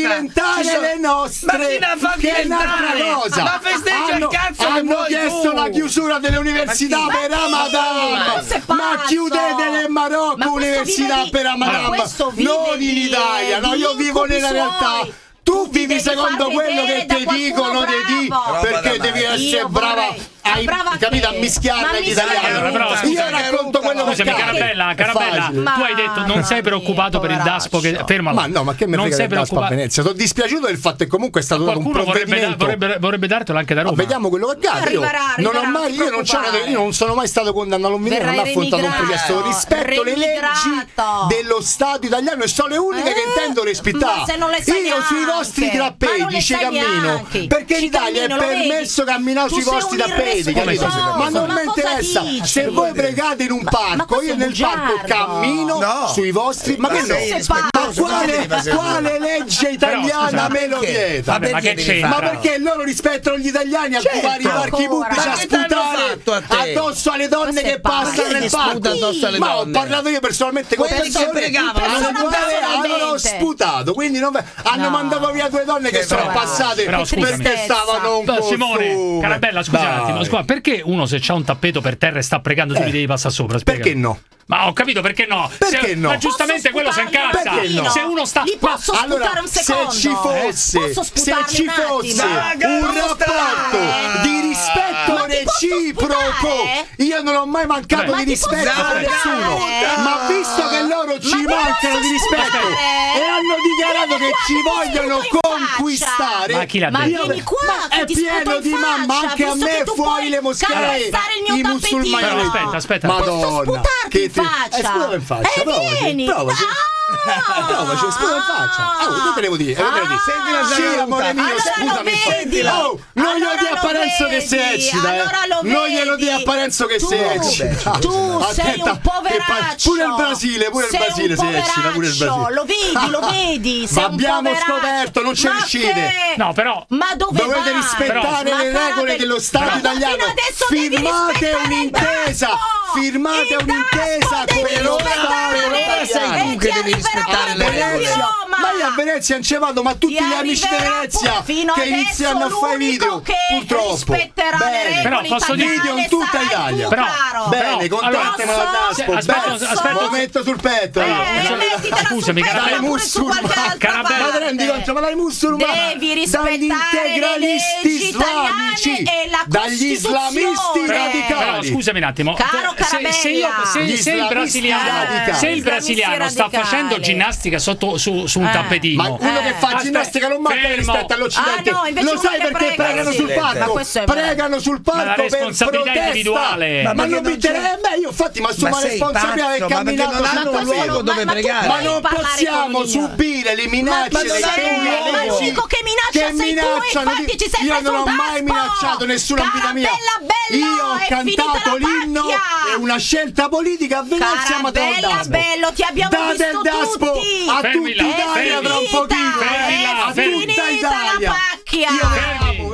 diventare le nostre. Ma chi la fa che è un'altra cosa. Ma festeggia il cazzo che hanno vuoi chiesto tu. la chiusura delle università per Ramadan. Ma chiudete le Marocco università per Ramadan. Non in Italia, no, io vivo nella realtà. Tu vivi secondo quello che ti dicono di perché devi essere brava. Hai capito a mischiare gli italiani. Io racconto quello che scusami, Carabella, tu hai detto non sei preoccupato per il Daspo che fermalo. Ma no, ma che me frega del Daspo a Venezia? Sono dispiaciuto del fatto che comunque è stato dato un provvedimento. Vorrebbe dartelo anche da Roma. Vediamo quello che accade. Io non sono mai stato condannato, non ho affrontato un processo. Rispetto le leggi dello Stato italiano e sono le uniche che intendo rispettare. Io sui vostri grappedi ci cammino perché in Italia è permesso camminare sui vostri grappedi. Ma non mi interessa. Se voi pregate in un parco, io nel parco cammino sui vostri. Ma che quale legge italiana me lo vieta? Ma perché loro rispettano gli italiani a occupare i parchi pubblici, a sputare addosso alle donne che passano nel parco? Ma ho parlato io personalmente con persone che avevano sputato, quindi hanno mandato via 2 donne che sono passate perché stavano un po' Simone, Carabella, scusa un attimo. Scusa, perché uno se c'ha un tappeto per terra e sta pregando tu gli devi passare sopra? Spiegami. Perché no? Ma ho capito perché no. Perché no? Ma giustamente quello si incazza. No? Se uno sta. Li posso sputare un secondo? Se ci fosse un rapporto di rispetto reciproco, io non ho mai mancato di rispetto a nessuno. Ma visto che loro ci mancano di rispetto e hanno dichiarato che ci vogliono conquistare, ma chi l'ha detto? Ma vieni qua, è pieno di mamma anche a me fuori le moschee, i musulmani. Aspetta. Madonna, che faccia. Sputa in faccia, provaci. Provaci, sputa in faccia. Che te devo dire? Senti la amore mio, scusami. Non glielo di a Parenzo che si eccita, non glielo di a Parenzo che si eccita. Tu sei un poveraccio. Pure il Brasile si eccita, pure il Brasile. Lo vedi, ma abbiamo scoperto, non ci riuscite. No, però ma dovete rispettare le regole dello Stato italiano. Firmate un'intesa con lo Stato sei tu che devi rispettare le regole. Ma io a Venezia non ci vado, ma tutti gli amici di Venezia che iniziano a fare video, purtroppo. Però posso dire video in tutta Italia. Bene, contattemelo al Daspo. Aspetta, lo metto sul petto. Scusami, Carabella, ma ti rendi conto? Ma dai musulmani, dagli integralisti islamici, dagli islamisti radicali. Però scusami un attimo. Se il brasiliano sta facendo ginnastica su un tappetino, ma uno che fa ginnastica non manca rispetto all'Occidente. Lo sai perché pregano sul palco? Pregano sul palco per responsabilità individuale. Ma non mi interessa. Io infatti mi assumo la responsabilità del camminato. Non hanno un luogo dove pregare. Ma non possiamo subire le minacce dei teologi che minacciano. Io non ho mai minacciato nessuno in vita mia. Io ho cantato l'inno, è una scelta politica. A Venezia ma bello, ti abbiamo visto tutti. A tutta Italia tra un pochino. A tutta Italia. La pacchia.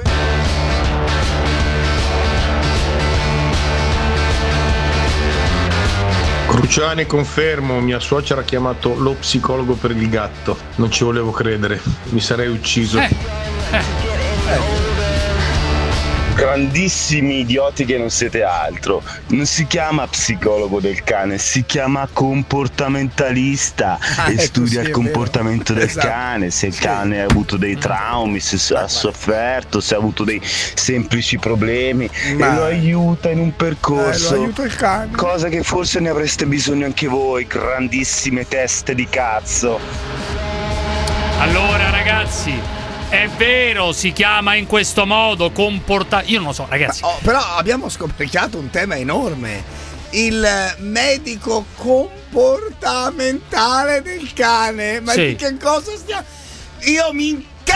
Cruciani, confermo, mia suocera ha chiamato lo psicologo per il gatto. Non ci volevo credere, mi sarei ucciso. Grandissimi idioti che non siete altro. Non si chiama psicologo del cane, si chiama comportamentalista e studia il comportamento del cane. Se il cane ha avuto dei traumi, se ha sofferto, se ha avuto dei semplici problemi e lo aiuta in un percorso. Lo aiuta il cane. Cosa che forse ne avreste bisogno anche voi, grandissime teste di cazzo. Allora ragazzi, è vero, si chiama in questo modo, io non lo so, ragazzi. Però abbiamo scoperchiato un tema enorme. Il medico comportamentale del cane. Ma di che cosa stiamo? Io mi incazzo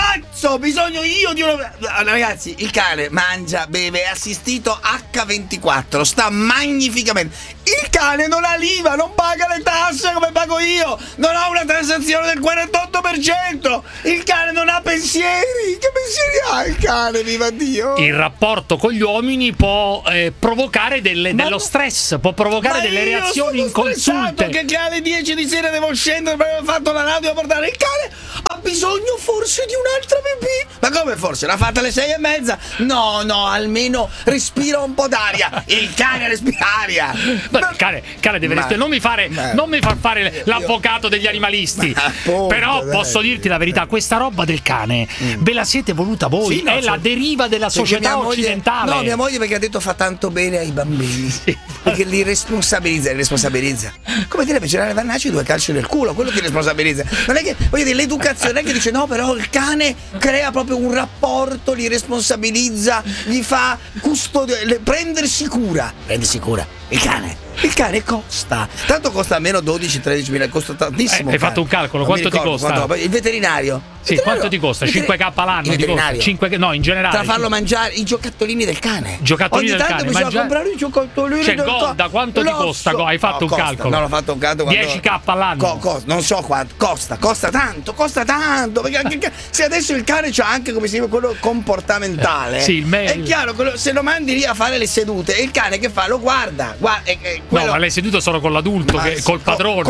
Cazzo, ho bisogno io di uno. Ragazzi, il cane mangia, beve, è assistito H24, sta magnificamente. Il cane non ha l'IVA, non paga le tasse come pago io, non ha una transazione del 48%. Il cane non ha pensieri. Che pensieri ha il cane, viva Dio? Il rapporto con gli uomini può provocare dello stress, può provocare delle reazioni inconsulte. Che alle 10 di sera devo scendere per aver fatto la radio a portare il cane. Ha bisogno forse di un'altra pipì. Ma come forse? L'ha fatta alle 6:30? No, almeno respira un po' d'aria. Il cane respira aria. Il cane deve respirare. Non mi far fare l'avvocato degli animalisti. Però posso dirti la verità, questa roba del cane ve la siete voluta voi. Sì, è la deriva della società occidentale. No, mia moglie perché ha detto fa tanto bene ai bambini. Sì. Perché li responsabilizza. Come direbbe Generale Vannacci, 2 calci nel culo, quello ti responsabilizza. Non è che, voglio dire, l'educazione non è che dice no, però il cane crea proprio un rapporto, li responsabilizza, gli fa prendersi cura. Prendersi cura. Il cane costa. Tanto costa almeno 12-13 mila, costa tantissimo. Hai fatto un calcolo, quanto ti costa? Il veterinario. Sì, quanto ti costa? 5k all'anno? Il veterinario. No, in generale. Tra farlo mangiare i giocattolini del cane. Giocattolini ogni del tanto cane. Bisogna comprare i giocattolini del cane. Da quanto ti costa? Hai fatto un calcolo? Non ho fatto un calcolo. 10k all'anno. Non so quanto. Costa tanto. Perché se adesso il cane c'ha anche, come si chiama, quello comportamentale. Sì, è chiaro, se lo mandi lì a fare le sedute, il cane che fa? Lo guarda. No, ma le sedute sono con l'adulto, col padrone.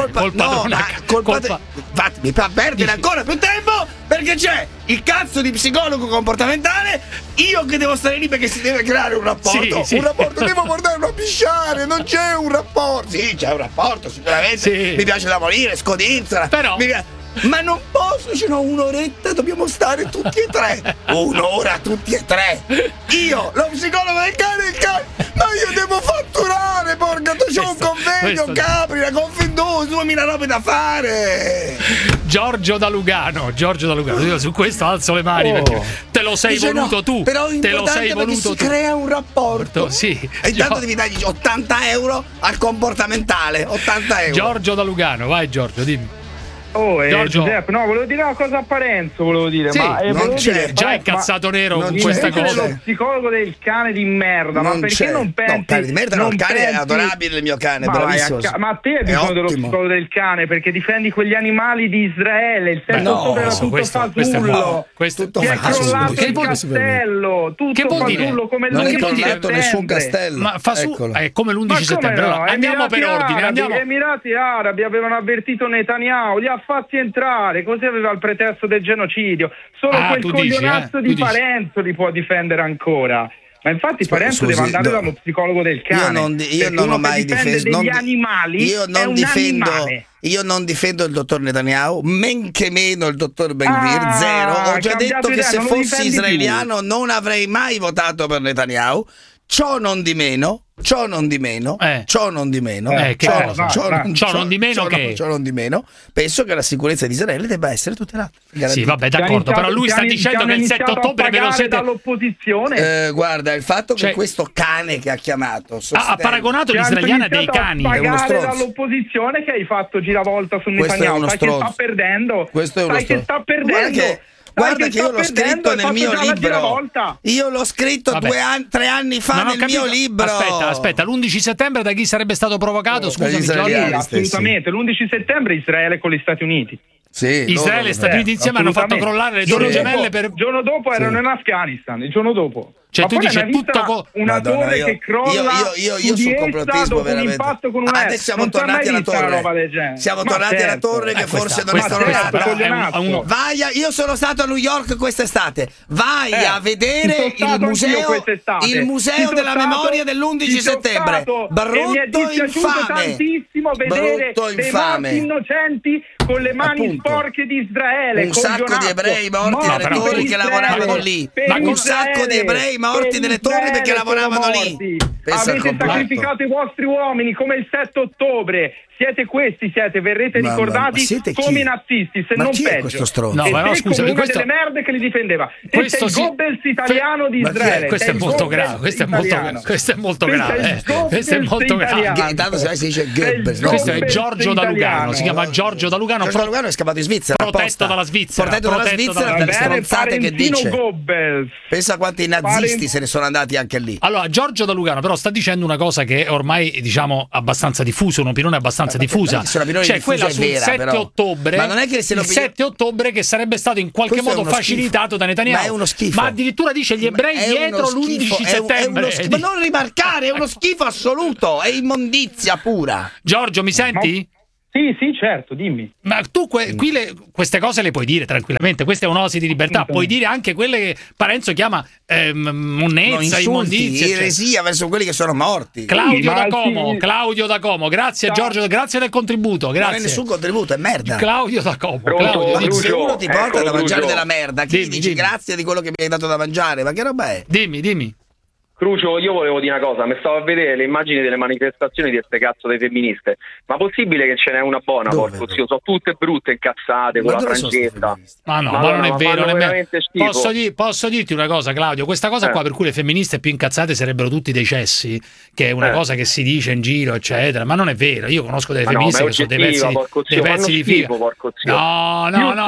Infatti mi fa perdere ancora più tempo perché c'è il cazzo di psicologo comportamentale, io che devo stare lì perché si deve creare un rapporto. Sì. Un rapporto, devo portarlo a pisciare, non c'è un rapporto. Sì, c'è un rapporto sicuramente. Sì. Mi piace da morire, scodinzola. Però ma non posso, ce n'ho un'oretta, dobbiamo stare tutti e 3. Un'ora tutti e 3. Io, lo psicologo del cane, il cane. Ma io devo fatturare, porca, c'ho un convegno, Capri, la Confindus, 2000 robe da fare. Giorgio da Lugano. Io su questo alzo le mani perché te lo sei voluto tu. Però te lo sei voluto si crea un rapporto. Sì. E intanto devi dargli 80 euro al comportamentale. 80 euro. Giorgio da Lugano, vai Giorgio, dimmi. Giuseppe, no, volevo dire una cosa a Parenzo, sì, ma non c'è, già incazzato nero con questa cosa. Lo psicologo del cane di merda, ma perché non pensi? No, cane di merda, no, il cane è adorabile, il mio cane, bravissimo. Ma a te hai bisogno dello psicologo del cane perché difendi quegli animali di Israele, il 7 ottobre era tutto fasullo. Questo è crollato il castello, tutto fasullo come l'11 settembre. Non è crollato nessun castello. Ma è come l'11 settembre. Andiamo per ordine. Gli Emirati Arabi avevano avvertito Netanyahu, li ha fatti entrare, così aveva il pretesto del genocidio. Solo quel coglionazzo di Parenzo li può difendere ancora. Ma infatti Parenzo deve andare dallo psicologo del cane. Io non ho mai difeso degli animali. Io non difendo il dottor Netanyahu, men che meno il dottor Ben-Gvir, zero. Ho già detto che se fossi israeliano non avrei mai votato per Netanyahu. Ciò non di meno, penso che la sicurezza di Israele debba essere tutelata. Sì, vabbè, d'accordo, però lui sta dicendo che il 7 ottobre ve lo siete dall'opposizione. Guarda, il fatto che questo cane che ha chiamato ha paragonato l'israeliana dei cani, è uno stronzo. Dall'opposizione che hai fatto giravolta su Netanyahu, sai che sta perdendo. Guarda che io l'ho scritto nel mio libro. Io l'ho scritto 3 anni fa nel mio libro. Aspetta, l'11 settembre da chi sarebbe stato provocato? Scusami, assolutamente, l'11 settembre Israele con gli Stati Uniti. Sì, Israele e Stati Uniti insieme hanno fatto crollare le torri gemelle il giorno dopo erano in Afghanistan, il giorno dopo. Cioè tu dici tutto una torre che crolla. Io sul complottismo veramente. Adesso siamo tornati alla torre. Siamo tornati alla torre che forse non è tornata. Vai, io sono stato a New York quest'estate. Vai a vedere il museo della memoria dell'11 settembre. Brutto infame. Tantissimo vedere dei morti innocenti con le mani sporche di Israele. Un sacco di ebrei morti nelle torri che lavoravano lì. Un sacco di ebrei morti nelle torri perché lavoravano lì. Avete sacrificato i vostri uomini come il 7 ottobre. Siete verrete ricordati come i nazisti, se non peggio. Questo stronzo? No, ma no, scusa, una delle merde che li difendeva. Questo sei il Goebbels italiano di Israele. Questo è molto grave. Questo è molto grave. Intanto si dice Goebbels. Questo è Giorgio da Lugano. Si chiama Giorgio da Lugano. Giorgio da Lugano è scappato in Svizzera. Protetto dalla Svizzera. Per le stronzate che dice. Goebbels. Pensa quanti nazisti se ne sono andati anche lì. Allora, Giorgio da Lugano però sta dicendo una cosa che è ormai, diciamo, abbastanza diffusa, un'opinione abbastanza diffusa, cioè quella sul vera, 7 però. Ottobre, ma non è che il 7 ottobre che sarebbe stato in qualche modo facilitato da Netanyahu, ma è uno schifo, ma addirittura dice gli ebrei dietro l'11 settembre, ma non rimarcare, è uno schifo assoluto, è immondizia pura. Giorgio, mi senti? Sì, certo, dimmi. Ma tu queste cose le puoi dire tranquillamente, questa è un'oasi di libertà, puoi dire anche quelle che Parenzo chiama monnezza, immondizia, eresia verso quelli che sono morti. Claudio da Como, grazie Giorgio, grazie del contributo, grazie. Non è nessun contributo, è merda. Claudio da Como. Se uno ti porta da mangiare della merda, chi dici grazie di quello che mi hai dato da mangiare, ma che roba è? Dimmi. Crucio, io volevo dire una cosa, mi stavo a vedere le immagini delle manifestazioni di queste cazzo delle femministe, ma possibile che ce n'è una buona? Porco zio, sono tutte brutte, incazzate, con la frangetta. Ma non è vero, posso dirti una cosa, Claudio, questa cosa qua per cui le femministe più incazzate sarebbero tutti dei cessi, che è una cosa che si dice in giro, eccetera, ma non è vero, io conosco delle femministe che sono dei pezzi di figa. No,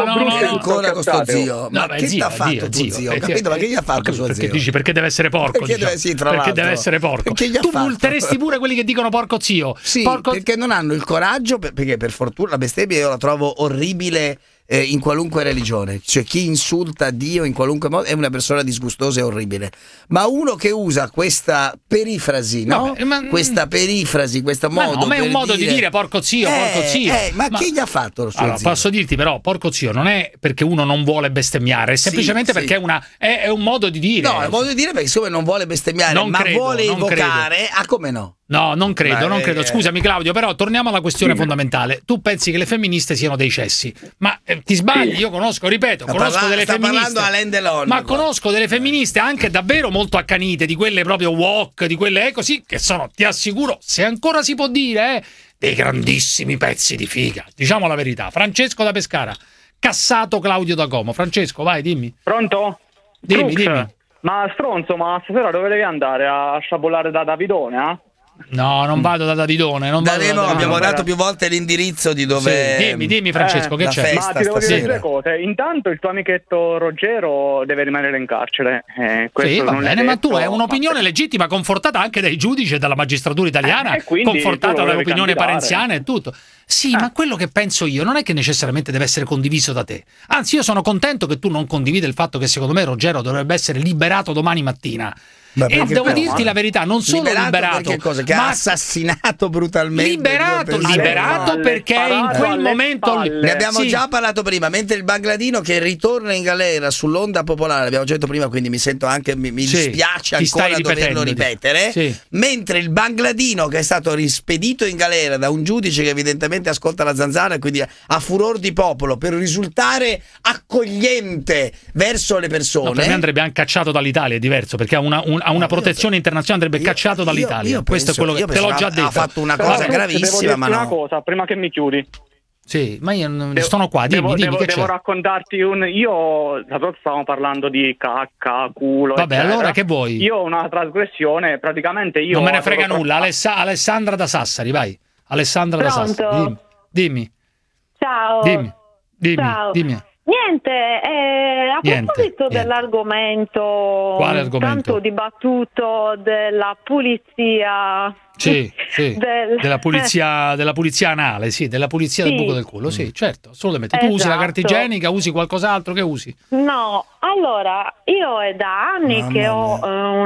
ancora con sto zio, ma che ti ha fatto tuo zio? Ho capito, ma che gli ha fatto suo zio? Perché dici, perché deve essere porco? Perché deve essere porco. Tu multeresti pure quelli che dicono porco zio. Sì, perché non hanno il coraggio, perché per fortuna la bestemmia io la trovo orribile in qualunque religione, cioè chi insulta Dio in qualunque modo è una persona disgustosa e orribile, ma uno che usa questa perifrasi, no? Questa perifrasi, questo modo, ma è un modo di dire porco zio, porco zio. Ma chi gli ha fatto lo suo zio? Posso dirti però, porco zio non è perché uno non vuole bestemmiare, è semplicemente perché è un modo di dire. No, è un modo di dire perché siccome non vuole bestemmiare, vuole evocare, come no? No, non credo. Scusami Claudio, però torniamo alla questione fondamentale. Tu pensi che le femministe siano dei cessi, ma ti sbagli, io conosco delle femministe, ma conosco delle femministe anche davvero molto accanite, di quelle proprio woke, di quelle così, che sono, ti assicuro, se ancora si può dire, dei grandissimi pezzi di figa. Diciamo la verità. Francesco da Pescara, cassato Claudio da Como. Francesco, vai, dimmi. Pronto? Dimmi. Ma stronzo, ma stasera dove devi andare? A sciabolare da Davidone, No, non vado da Davidone. Abbiamo dato più volte l'indirizzo di dove. Dimmi Francesco, che c'è? Ma ti devo dire due cose. Intanto il tuo amichetto Ruggero deve rimanere in carcere. Sì, va bene, ma tu hai un'opinione legittima, confortata anche dai giudici e dalla magistratura italiana, confortata dall'opinione parenziana e tutto. Sì, ma quello che penso io non è che necessariamente deve essere condiviso da te. Anzi, io sono contento che tu non condivida il fatto che secondo me Ruggero dovrebbe essere liberato domani mattina. E devo dirti la verità, non solo liberato, ma ha assassinato brutalmente. Liberato perché in quel momento ne abbiamo già parlato prima, mentre il Bangladino che ritorna in galera sull'onda popolare, l'abbiamo già detto prima, quindi mi sento anche mi dispiace ancora doverlo ripetere, mentre il Bangladino che è stato rispedito in galera da un giudice che evidentemente ascolta la zanzara e quindi a furor di popolo per risultare accogliente verso le persone. Per me andrebbe anche cacciato dall'Italia, è diverso, perché ha una protezione internazionale, andrebbe cacciato dall'Italia. Questo è quello che te l'ho già detto. Ha fatto una cosa gravissima, ma no. Una cosa prima che mi chiudi. Sì, ma io sono qua, dimmi che devo raccontarti io stavamo parlando di cacca, culo, vabbè, eccetera. Allora che vuoi? Io ho una trasgressione, praticamente io non me ne frega nulla. Alessandra da Sassari, vai. Alessandra da Sassari. Dimmi. Ciao. Dimmi. Niente, a proposito dell'argomento tanto dibattuto della pulizia. Sì. della pulizia anale, della pulizia del buco del culo, sì, certo, assolutamente. Tu usi la carta igienica, usi qualcos'altro, che usi? No, allora, io è da anni che ho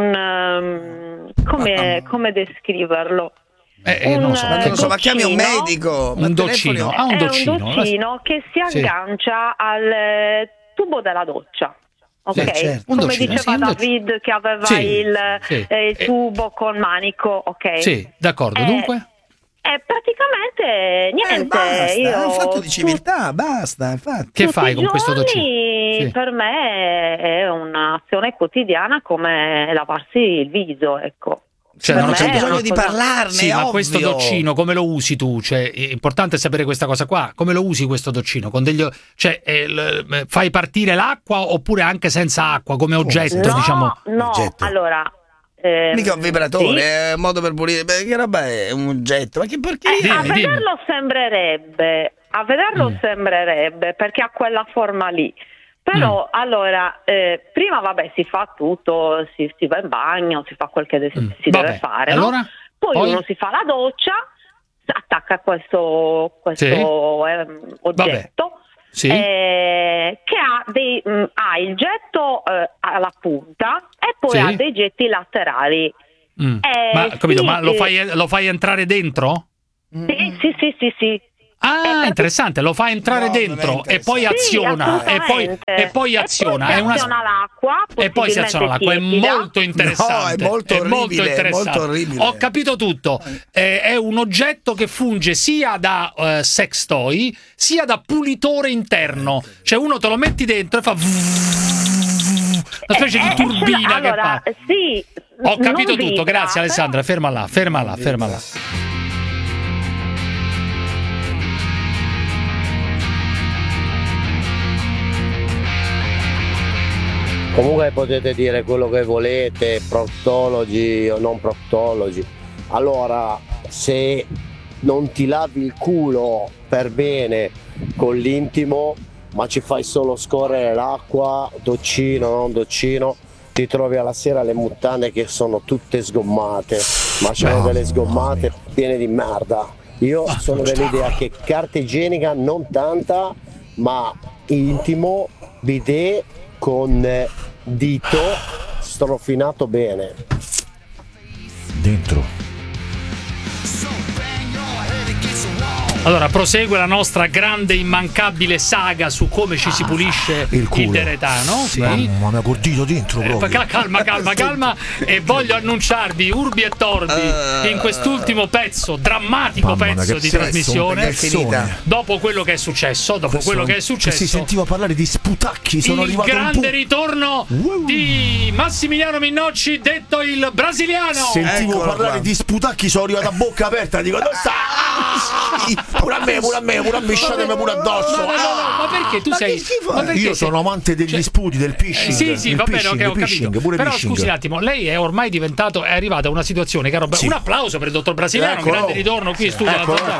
come descriverlo? Non so, ma chiami un medico, un doccino, un doccino che si aggancia al tubo della doccia. Ok, certo. Come diceva David che aveva il tubo con manico, ok? Sì, d'accordo, dunque? Praticamente niente, io è un fatto di civiltà, basta, infatti. Che fai con questo doccino? Per me è un'azione quotidiana come lavarsi il viso, ecco. Cioè, non c'è bisogno di parlarne. Sì, ma questo doccino come lo usi tu? Cioè, è importante sapere questa cosa qua. Come lo usi questo doccino? Con fai partire l'acqua oppure anche senza acqua come oggetto? No, oggetto. Allora. Mica un vibratore, è un modo per pulire. Beh, che roba è un oggetto? Ma che porcheria! A vederlo sembrerebbe perché ha quella forma lì. Però allora prima si fa tutto, si va in bagno, si fa quel che si deve fare, allora? No? Poi uno si fa la doccia, attacca questo oggetto. Sì. Che ha il getto alla punta e poi ha dei getti laterali. Ma lo fai entrare dentro? Sì. Interessante, lo fa entrare dentro e poi aziona e poi aziona l'acqua e poi si aziona l'acqua. È molto interessante. No, è molto orribile. Ho capito tutto. È un oggetto che funge sia da sex toy sia da pulitore interno. Cioè uno te lo metti dentro e fa una specie di turbina allora, che fa. Sì, ho capito tutto, grazie Alessandra, ferma là. Comunque potete dire quello che volete, proctologi o non proctologi. Allora, se non ti lavi il culo per bene con l'intimo, ma ci fai solo scorrere l'acqua, doccino, non doccino, ti trovi alla sera le mutande che sono tutte sgommate, ma c'hanno delle sgommate piene di merda. Io sono dell'idea che carta igienica non tanta, ma intimo, bidet con dito strofinato bene dentro. Allora prosegue la nostra grande immancabile saga su come ci si pulisce il deretano. Sì. Mamma mia, col dito dentro proprio. Calma. E voglio annunciarvi urbi e torbi in quest'ultimo drammatico pezzo di trasmissione, dopo quello che è successo, si sentiva parlare di sputacchi. Sono il grande ritorno di Massimiliano Minnocci, detto il brasiliano. Sentivo parlare di sputacchi, sono arrivato a bocca aperta, dico dove sta? Pure a me, sciatemi pure addosso. No, ma perché tu sei? Io sono amante degli sputi, del phishing. Sì, va bene, ok, ho capito. Però scusi un attimo, lei è ormai arrivata a una situazione, caro. Un applauso per il dottor Brasiliano, un grande ritorno qui in studio.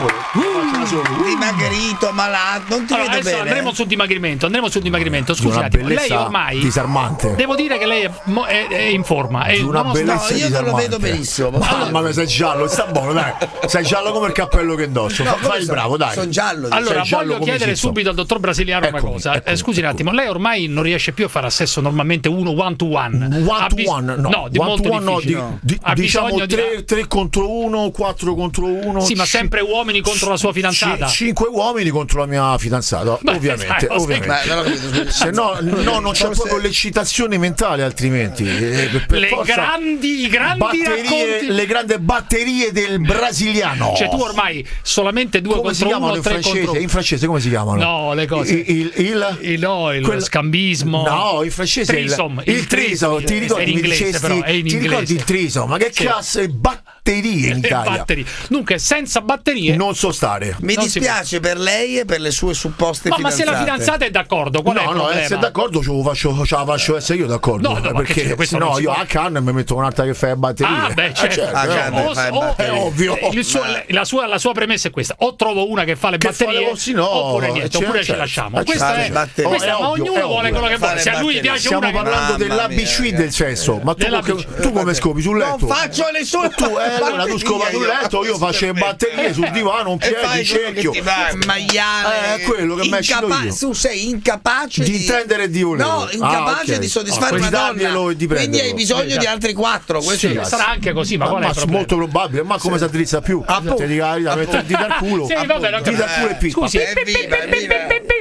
Dimagrito, malato, non ti vedo bene. Andremo sul dimagrimento. Scusi un attimo, lei ormai disarmante. Devo dire che lei è in forma. Io non lo vedo benissimo. Mamma mia, sei giallo, sta buono, dai. Sei giallo come il cappello che indosso. Fai il bravo, dai. Sono giallo. Allora, voglio chiedere subito al dottor Brasiliano una cosa. Scusi un attimo, lei ormai non riesce più a fare assesso normalmente one to one? No, di molto difficile. Ha bisogno di 3 contro 1, 4 contro 1. Sì, ma sempre uomini contro la sua fidanzata. 5 uomini contro la mia fidanzata, ovviamente. Se no, non c'è proprio l'eccitazione mentale, altrimenti. I grandi racconti. Le grandi batterie del brasiliano. Cioè tu ormai solamente 2 contro 1, 3 contro 1. In francese come si chiamano? No, le cose. Il scambismo. No, in francese il trisom. Ti ricordi il trisom? Ma che cazzo è batterie in Italia? Dunque, senza batterie non so stare. Mi dispiace per lei e per le sue supposte fidanzate. Ma se la fidanzata è d'accordo, qual è il problema? Se è d'accordo ce la faccio essere io d'accordo. Perché no, io a Cannes mi metto un'altra che fa batterie. È ovvio. La sua premessa è questa: o trovo una che fa le batterie oppure niente, oppure ci lasciamo. Questa è ma ognuno vuole quello che vuole. Se a lui piace stiamo parlando dell'ABC del sesso. Ma tu come scopi sul letto? Non faccio nessuno. Allora tu scopi sul letto, io faccio le batterie sul divano, un piede, cerchio. Maiale, quello che mi io. Tu sei incapace di intendere e di volere. No, incapace di soddisfare una donna. Quindi hai bisogno di altri 4. Sarà anche così, ma qual è il problema? Molto probabile, ma come si addrizza più? Ti dico la verità, metterti dal culo. Sì, vabbè, ti dal culo e pizza. Scusi,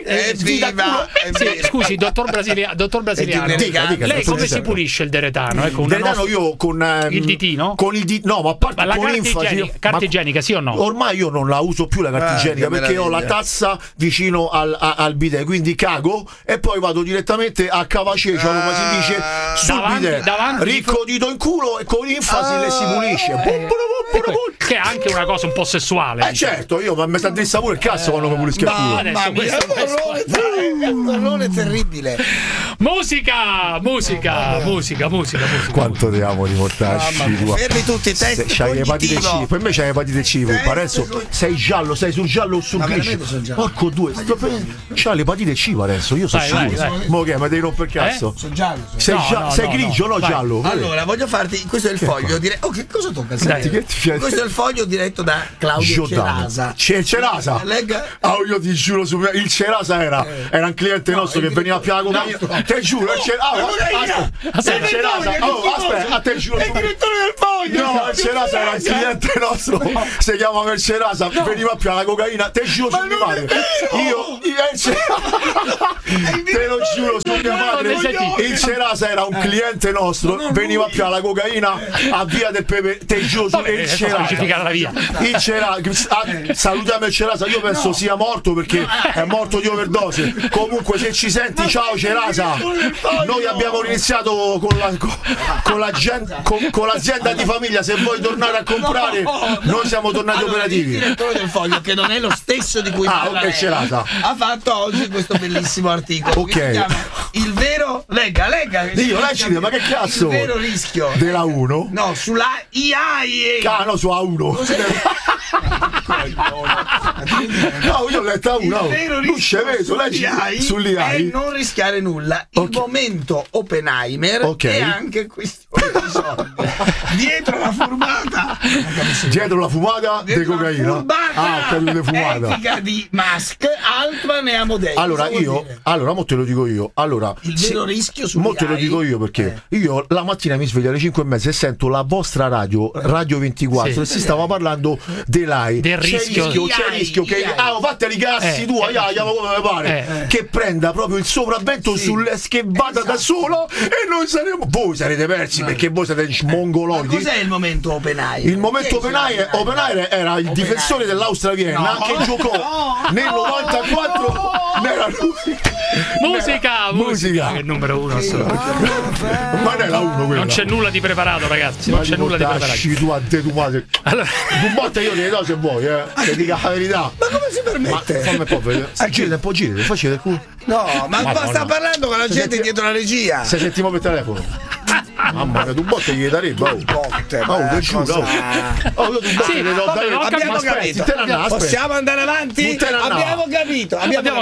Scusi, dottor brasiliano, dica, lei come si pulisce il deretano? Io con il ditino? Con il ditino, no, ma a parte la con carta igienica, sì o no? Ormai io non la uso più la carta igienica perché ho la tazza vicino al bidet, quindi cago e poi vado direttamente a cavacecio, come si dice, sul bidet, ricco dito in culo e con enfasi le si pulisce. Che è anche una cosa un po' sessuale. Certo, io mi sta dessa pure il cazzo quando mi pulisco il culo. Un orrore terribile. Musica. Quanto te amo riportarci. Fermi tutti, test c'hai l'epatite C. Per me c'hai l'epatite C. Parenzo, sei giallo, sei sul giallo o sul grigio. Porco due. C'ha l'epatite C, Parenzo. Io sono sicuro. Mo che mi devi rompere il cazzo? Sono giallo. Sei grigio, no giallo. Allora, voglio farti. Questo è il foglio. Che cosa tocca? Questo è il foglio diretto da Claudio Cerasa. Cerasa? Io ti giuro, il Cerasa era un cliente nostro che veniva a piago. Te giuro, aspetta, te giuro. È il direttore del foglio. No, il Cerasa era un cliente nostro. Si chiamava il Cerasa, veniva a piago la cocaina. Te giuro su mia madre. Te lo giuro su mia madre. Il Cerasa era un cliente nostro, veniva a piago la cocaina a Via del Pepe. Te giuro su il Cerasa. Il Cerasa, salutiamo il Cerasa. Io penso sia morto perché è morto di overdose. Comunque, se ci senti, ciao Cerasa. Noi abbiamo iniziato con l'azienda di famiglia. Se vuoi tornare a comprare, noi siamo tornati operativi. Il direttore del foglio, che non è lo stesso di cui parla lei, ha fatto oggi questo bellissimo articolo che si chiama Il vero legga ma che cazzo? Il vero rischio della 1? No, sulla IAEA. No, su A1. No, io ho letto A1. Il vero rischio sull'IAI è non rischiare nulla. Il momento Oppenheimer è anche questione di soldi. Dietro la fumata di cocaina. Etica di Musk, Altman e Amodei. Allora, mo te lo dico io. Allora, il vero rischio su mo te lo dico io perché io la mattina mi sveglio alle 5:30 e sento la vostra Radio 24 e si stava parlando dell'AI. Del rischio. C'è il rischio che fate i cazzi tu, come mi pare, che prenda proprio il sopravvento che vada da solo e noi voi sarete persi perché voi siete mongoloidi. Cos'è il momento Oppenheimer? Il momento Oppenheimer era il difensore dell'Austria Vienna che giocò nel 94. Era lui. Musica che è il numero 1 assolutamente. Ma non è la 1 quella. Non c'è nulla di preparato, ragazzi. Non c'è nulla di preparato. Allora, tu botta io le do se vuoi, che dica la verità. Ma come si permette? Fammi un po' vedere. Girate un po', facete il culo. No, ma sta parlando con la gente dietro la regia. Se sentiamo per telefono. Mamma mia, tu botte gli darebbe. Te giuro. Abbiamo capito. Possiamo andare avanti? Abbiamo capito.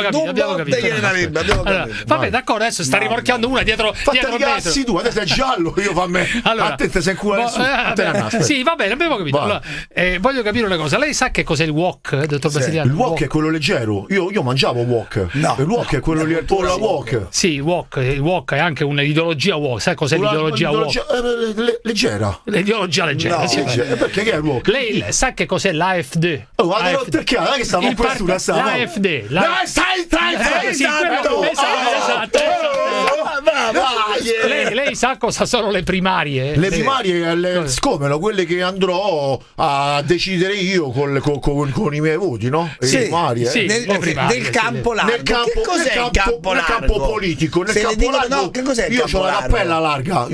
Vabbè, d'accordo, adesso sta rimorchiando una dietro. Cazzi tu, adesso è giallo. Io fammi. Allora, attenta se cuore. Sì, va bene, abbiamo capito. Allora, voglio capire una cosa. Lei sa che cos'è il wok, dottor Brasiliano? Il wok è quello leggero. Io mangiavo wok. No. Il wok è quello lì, la wok. Sì, il wok è anche un'ideologia wok. Sai cos'è l'ideologia wok? Leggera. L'ideologia leggera. No, perché che è il wok? Lei sa che cos'è l'AfD? Perché? Non è che stiamo in questura, l'AfD. Lei sa cosa sono le primarie? Le primarie, come quelle che andrò a decidere io con i miei voti, no? Sì, primarie, nel campo largo. Nel campo politico. Nel campo largo. Che cos'è? Io ho la cappella larga.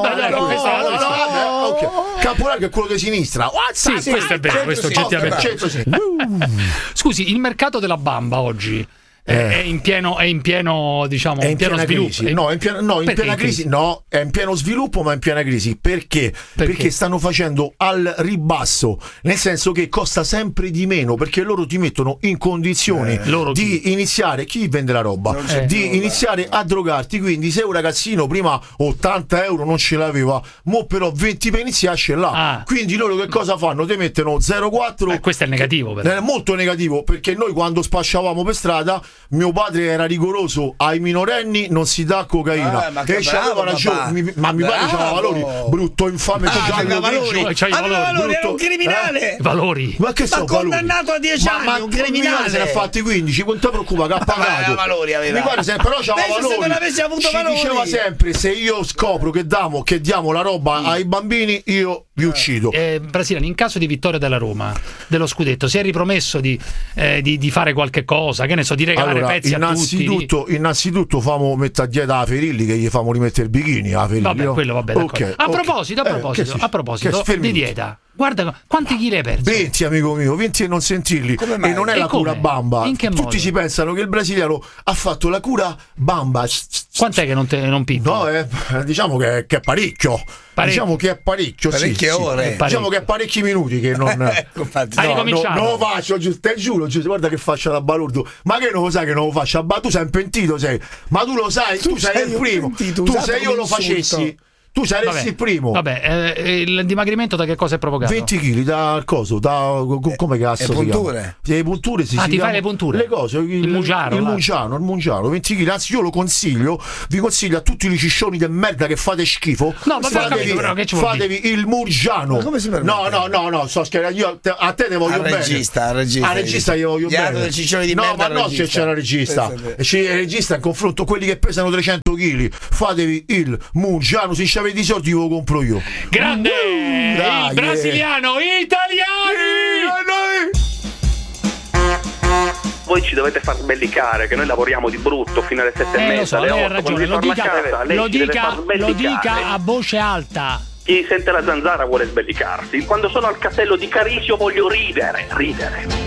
Campo largo è quello di sinistra. Sì, questo è vero, questo oggettivamente. Scusi, il mercato della bamba oggi è in pieno, diciamo, è in pieno sviluppo. Crisi. No, è in piena crisi. No, è in pieno sviluppo, ma è in piena crisi. Perché? Perché stanno facendo al ribasso, nel senso che costa sempre di meno, perché loro ti mettono in condizione di iniziare, chi vende la roba, di iniziare a drogarti. Quindi se un ragazzino prima 80 euro non ce l'aveva, mo però 20 per iniziare ce l'ha. Quindi loro che cosa fanno? Ti mettono 0,4. Questo è il negativo, però. È molto negativo, perché noi quando spacciavamo per strada mio padre era rigoroso, ai minorenni non si dà cocaina. E c'aveva ragione, ma mio padre c'aveva valori, brutto infame, c'aveva valori, era un criminale. Valori. Ma che sono condannato a 10 anni, un criminale. Se ne ha fatti 15, quanto preoccupa che ha pagato. Valori aveva. Mi pare sempre, però c'aveva valori. Se non avessi avuto valori. Diceva sempre, se io scopro che diamo la roba ai bambini, io vi uccido. Brasiliano, in caso di vittoria della Roma, dello scudetto, si è ripromesso di fare qualche cosa, che ne so, di regalare pezzi a tutti. Innanzitutto famo mettere a dieta a Ferilli, che gli famo rimettere il bikini a Ferilli. Vabbè, quello vabbè, okay, a proposito di dieta. Guarda quanti chili hai perso? 20, amico mio, 20 e non sentirli. E non è la cura bamba. In che modo? Tutti si pensano che il brasiliano ha fatto la cura bamba. Quant'è che non pippi? No, diciamo che è parecchio. Diciamo che è parecchio. Parecchie ore. Diciamo che è parecchi minuti che non. Hai ricominciato? Non lo faccio, te giuro, guarda che faccia da balordo. Ma che non lo sai che non lo faccio? Tu sei un pentito, sei. Ma tu lo sai, tu sei il primo. Tu se io lo facessi. Tu saresti il primo. Vabbè, il dimagrimento da che cosa è provocato? 20 kg dal coso, come cazzo? Le punture? Le punture ti fai le punture? Le cose, il mungiano, 20 kg. Anzi, io lo consiglio, vi consiglio a tutti i ciccioni di merda che fate schifo. No, vabbè, fatevi il mungiano. Ma come si permette? No, sto scherzando, io a te ne voglio bene. Al regista io voglio bene. Del ciccione di merda. No, ma no, se c'è la regista. C'è il regista in confronto a quelli che pesano 300 kg. Fatevi il mungiano, se ci avete i soldi lo compro io. Grande! Il brasiliano italiani! Voi ci dovete far sbellicare, che noi lavoriamo di brutto fino alle 7:30. Lo so, lei ha ragione, lo dica a voce alta. Chi sente la zanzara vuole sbellicarsi. Quando sono al castello di Carisio voglio ridere.